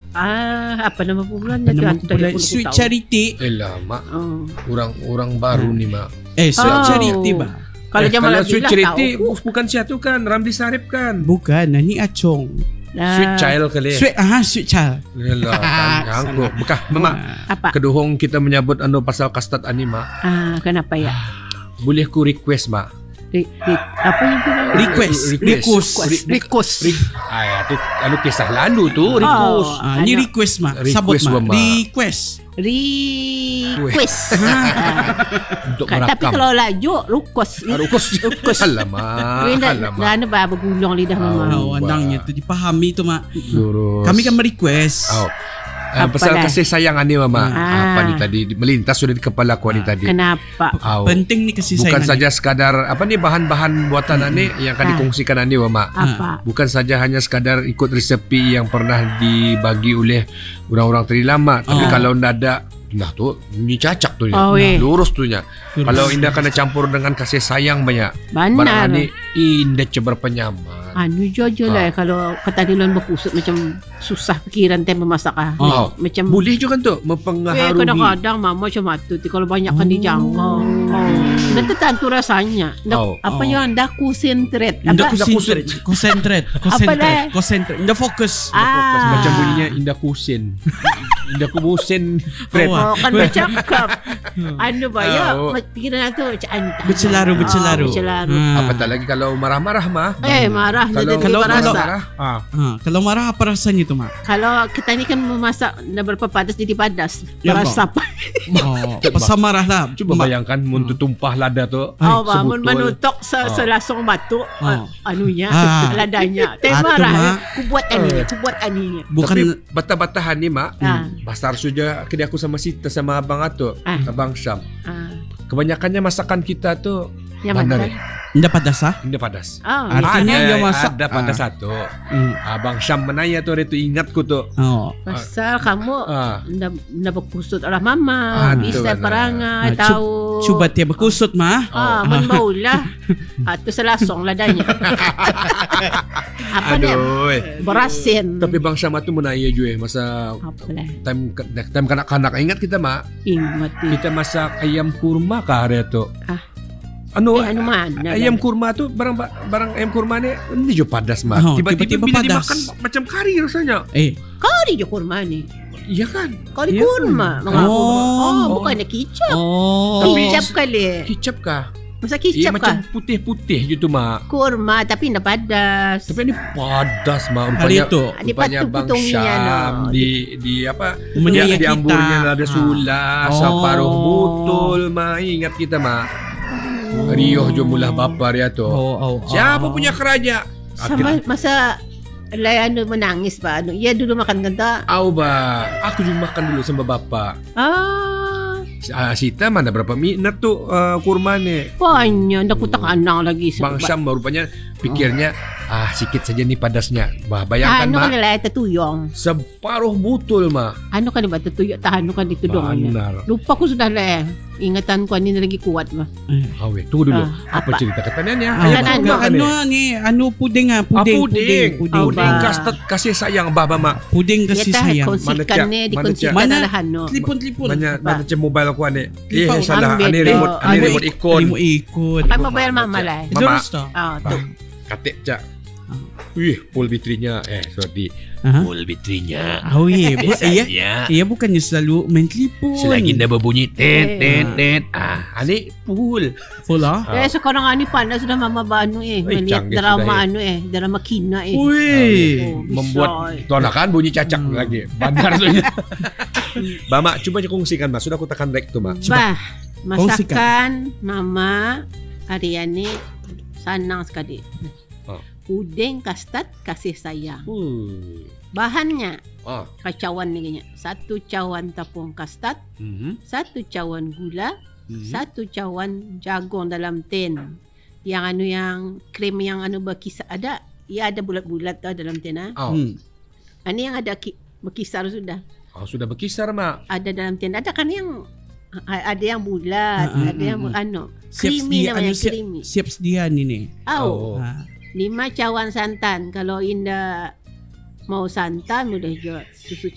Apa nama bulannya tu? Sweet Charity. Mak. Orang baru ni, Mak. Sweet Charity ba? Kalau zaman Sweet Charity bukan siatu kan, Ramli Sarip kan. Bukan, ni Acong. Sweet Child kali. Sweet Child. Yalah, angko. Bekah, Mama. Apa? Keduhong kita menyebut pasal kastad ani, Mak. Kenapa ya? Boleh ku request, Mak. Apa yang tu? Request. Tu kisah lalu tu request. Ni request, Mak. Sabut, Mak. Request. Untuk Tapi merakam. kalau laju Rukos. Alamak. Kerana bergulung lidah Mama. Andangnya tu dipahami tu, Mak. Lurus. Kami kan merequest. Pasal kasih sayang ani, Mama. Apa ni tadi melintas sudah di kepala aku ni tadi. Kenapa? Penting ni kasih sayang. Bukan saja sekadar bahan-bahan buatan ani yang akan dikongsikan ani, Mama. Apa? Bukan saja hanya sekadar ikut resepi yang pernah dibagi oleh orang-orang tadi lama, tapi kalau ndak ada tu ni cacak tu lurus tu nya. Kalau indah kena campur dengan kasih sayang banyak. Barang ni indah cebar penyaman. Jujur lah kalau kata dilan berkusut macam susah pikiran time memasak macam boleh juga tu mempengaruhi. Kadang-kadang Mama macam tu kalau banyakkan dijangkau. Nanti tentu rasanya. Apa yang dah konsentrate. Konsentrate. Indah fokus. Macam bunyinya indah kusen. Indah kubusen. Kan bercakap. Pikiran tu macam bercelaru. Apatah lagi kalau marah-marah, mah. Marah kalau marah apa rasanya tu, Mak? Kalau kita ni kan memasak dah berapa padas jadi padas. Terasa apa? Pasal marah lah. Cuba bayangkan mun tumpah lada tu. Mun menutok selasong batu anunya ladanya. Marah. Ku buat aninya. Bukan tapi bata-batahan ni, Mak. Pasar sudah kini aku sama Sita sama Abang Ato, Abang Syam. Kebanyakannya masakan kita tu mana ni? Indah padas Indah padas. Artinya dia masak ada padas satu. Abang Syam menanya tu, itu ingatku tu. Pasal kamu ndak berkusut oleh Mama. Bisa perangai tahu. Cuba dia berkusut, Mah. Mun baulah. Tu selasong ladanya. Apa dia? Berasin. Tapi Bang Syam tu menanya juga masa time kanak-kanak ingat kita, Mak. Ingat. Kita masak ayam kurma ke hari tu. Mana ayam kurma tu barang ayam kurma ni ini jo padas, Mak. Tiba-tiba bila padas. dimakan macam kari rasanya. Kari je kurma ni. Iya kan? Kari kurma. Bukannya kicap. Kicap kali. Kicap kah? Masa kicap kah? Macam putih-putih gitu, Mak. Kurma tapi ndak padas. Tapi ini padas, Mak. Rupanya Bang Syam di apa? Di amburnya ada sulah separuh botol, Mak. Ingat kita, Mak. Rioh jo mulah bapa dia tu. Siapa punya keraja? Sama masa Layano menangis, Pak. Ia dulu makan kenta. Aku juga makan dulu sama bapa. Sita mana berapa minat tu kurma ni? Banyak, dah kutak anak lagi. Bang Syam rupanya pikirnya sikit saja ni padasnya. Bayangkan, Mak. Kan nilai tertuyong. Separuh botol, Mak. Kan dibuat tertuyong, kan ditudong. Lupa aku sudah lah. Ingatan ku ni lagi kuat, Mak. Tunggu dulu. Apa cerita katanya? Puding. Puding kasih sayang Baba, Mak. Puding kasih sayang. Mana telefon. Mana cek mobile aku ni. Salah. Ani remote ikon. Apa bayar Mama lah. Tu. Katik cak. Pul baterinya. Sorry. Pul baterinya. Ia bukannya selalu main telefon. Selagi dah berbunyi tet. Ani full lah. Sekarang ani pandai sudah Mama banu melihat drama drama Kina membuat tuan kan bunyi cacak lagi. Bandar tu. Mak, coba kongsikan, Mak. Sudah aku tekan rek tu, Mak. Masakan Mama hari ini senang sekali. Puding kastad kasih sayang. Bahannya kacauan ni kayaknya. 1 cawan tepung kastad, 1 cawan gula, 1 cawan jagung dalam tin. Yang krim yang berkisar ada. Ia ada bulat-bulat tu dalam tin. Ini yang ada berkisar sudah. Sudah berkisar, Mak. Ada dalam tin. Ada kan yang ada yang bulat, ada yang creamy namanya, creamy. Siap sedia ni. 5 cawan santan. Kalau Indah mau santan boleh jual susu